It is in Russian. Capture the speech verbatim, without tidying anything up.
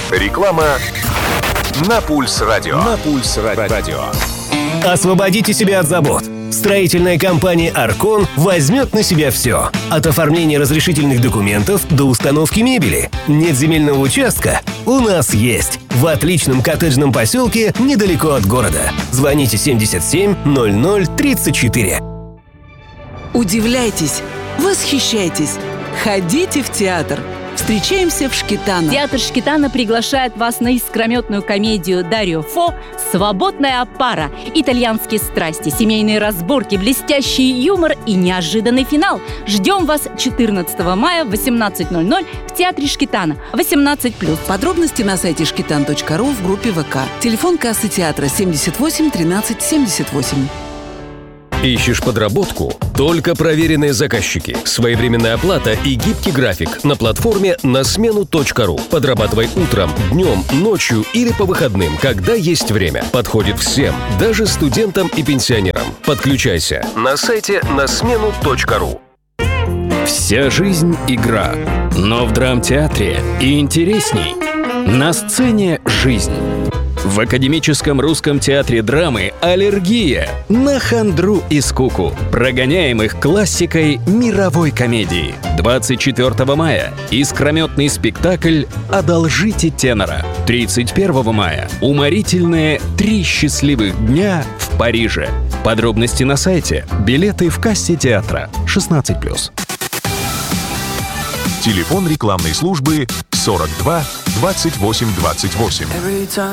Реклама на Пульс Радио. На Пульс Радио. Освободите себя от забот. Строительная компания «Аркон» возьмет на себя все. От оформления разрешительных документов до установки мебели. Нет земельного участка? У нас есть. В отличном коттеджном поселке недалеко от города. Звоните семьдесят семь ноль ноль тридцать четыре. Удивляйтесь, восхищайтесь, ходите в театр. Встречаемся в Шкитано. Театр Шкитано приглашает вас на искрометную комедию Дарио Фо «Свободная пара». Итальянские страсти, семейные разборки, блестящий юмор и неожиданный финал. Ждем вас четырнадцатого мая в восемнадцать ноль ноль в Театре Шкитано. восемнадцать плюс. Подробности на сайте шкитан точка ру в группе ВК. Телефон кассы театра семьдесят восемь тринадцать семьдесят восемь. Ищешь подработку? Только проверенные заказчики, своевременная оплата и гибкий график на платформе на смену точка ру. Подрабатывай утром, днем, ночью или по выходным, когда есть время. Подходит всем, даже студентам и пенсионерам. Подключайся на сайте на смену точка ру. Вся жизнь – игра, но в драмтеатре и интересней. На сцене – жизнь. В Академическом русском театре драмы «Аллергия» на хандру и скуку. Прогоняем их классикой мировой комедии. двадцать четвёртого мая искрометный спектакль «Одолжите тенора». тридцать первого мая уморительные «Три счастливых дня» в Париже. Подробности на сайте. Билеты в кассе театра. шестнадцать плюс. Телефон рекламной службы сорок два двадцать восемь двадцать восемь.